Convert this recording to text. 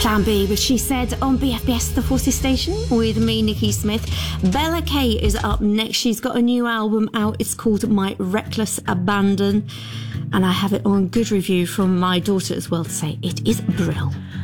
Plan B with She Said on BFBS The Forces Station with me, Nikki Smith. Bella K is up next. She's got a new album out. It's called My Reckless Abandon. And I have it on good review from my daughter as well to say it is brill.